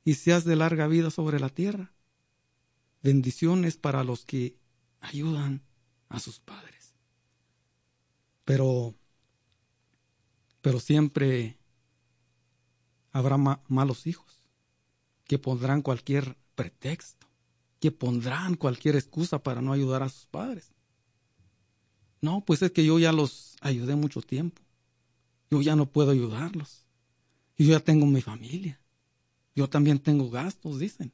y seas de larga vida sobre la tierra. Bendiciones para los que ayudan a sus padres. Pero siempre habrá malos hijos que pondrán cualquier pretexto, que pondrán cualquier excusa para no ayudar a sus padres. No, pues es que yo ya los ayudé mucho tiempo. Yo ya no puedo ayudarlos. Yo ya tengo mi familia. Yo también tengo gastos, dicen.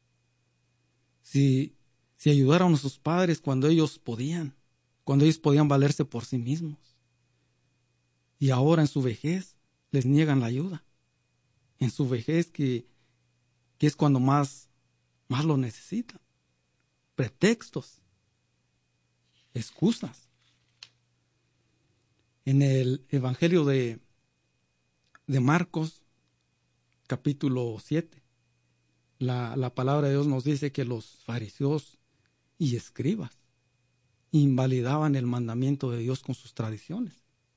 Si ayudaron a sus padres cuando ellos podían valerse por sí mismos. Y ahora en su vejez les niegan la ayuda. En su vejez que es cuando más lo necesitan. Pretextos, excusas. En el Evangelio de Marcos, capítulo 7, la palabra de Dios nos dice que los fariseos y escribas invalidaban el mandamiento de Dios con sus tradiciones.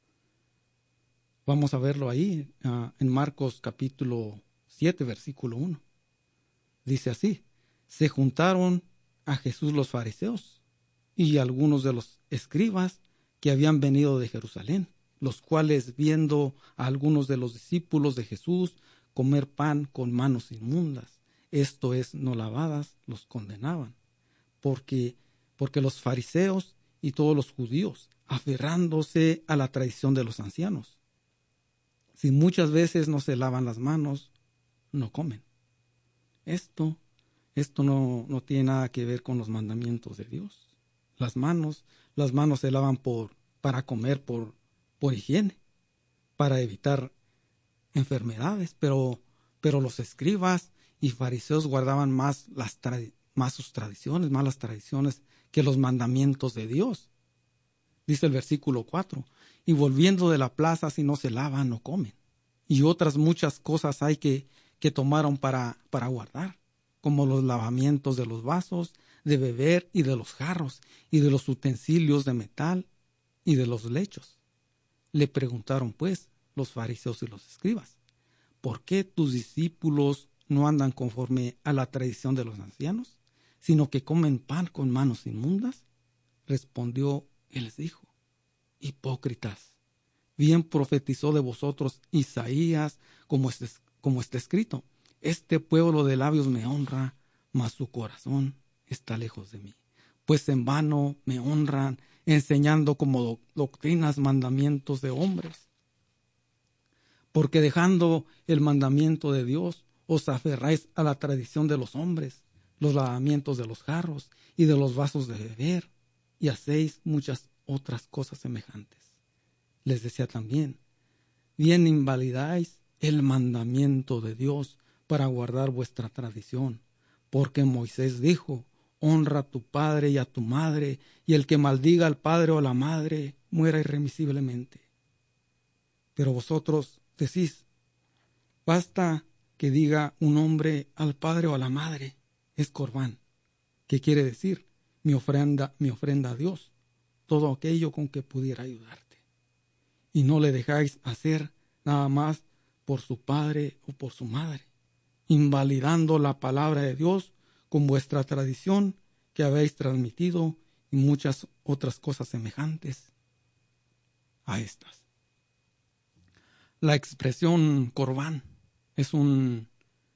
Vamos a verlo ahí, en Marcos capítulo 7, versículo 1. Dice así: se juntaron a Jesús los fariseos y algunos de los escribas que habían venido de Jerusalén, los cuales, viendo a algunos de los discípulos de Jesús comer pan con manos inmundas, esto es, no lavadas, los condenaban, porque los fariseos y todos los judíos, aferrándose a la tradición de los ancianos, si muchas veces no se lavan las manos, no comen. Esto no tiene nada que ver con los mandamientos de Dios. Las manos se lavan para comer por higiene, para evitar enfermedades, pero los escribas y fariseos guardaban más las tradiciones que los mandamientos de Dios. Dice el versículo 4, y volviendo de la plaza, si no se lavan, no comen. Y otras muchas cosas hay que tomaron para guardar, como los lavamientos de los vasos, de beber y de los jarros, y de los utensilios de metal y de los lechos. Le preguntaron pues los fariseos y los escribas: ¿por qué tus discípulos no andan conforme a la tradición de los ancianos, sino que comen pan con manos inmundas? Respondió y les dijo: hipócritas, bien profetizó de vosotros Isaías, como está escrito: este pueblo de labios me honra, mas su corazón está lejos de mí. Pues en vano me honran, enseñando como doctrinas mandamientos de hombres. Porque dejando el mandamiento de Dios, os aferráis a la tradición de los hombres, los lavamientos de los jarros y de los vasos de beber, y hacéis muchas otras cosas semejantes. Les decía también: bien invalidáis el mandamiento de Dios para guardar vuestra tradición, porque Moisés dijo: honra a tu padre y a tu madre, y el que maldiga al padre o a la madre muera irremisiblemente. Pero vosotros decís: basta que diga un hombre al padre o a la madre, es corbán, que quiere decir mi ofrenda a Dios, todo aquello con que pudiera ayudarte. Y no le dejáis hacer nada más por su padre o por su madre, invalidando la palabra de Dios con vuestra tradición que habéis transmitido y muchas otras cosas semejantes a estas. La expresión corbán es un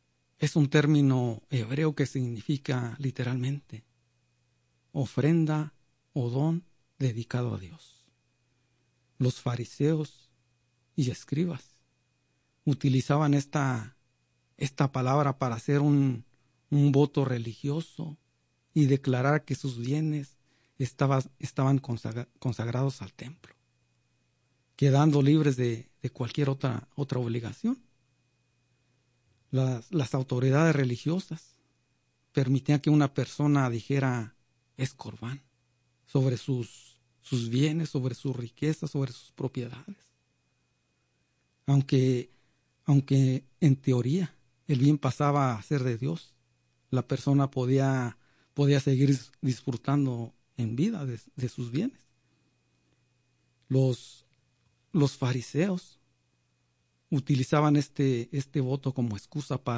término hebreo que significa literalmente ofrenda o don dedicado a Dios. Los fariseos y escribas utilizaban esta palabra para hacer un voto religioso y declarar que sus bienes estaban consagrados al templo, quedando libres de cualquier otra obligación. Las autoridades religiosas permitían que una persona dijera es corbán sobre sus bienes, sobre sus riquezas, sobre sus propiedades. Aunque en teoría el bien pasaba a ser de Dios, la persona podía seguir disfrutando en vida de sus bienes. Los fariseos utilizaban este voto como excusa para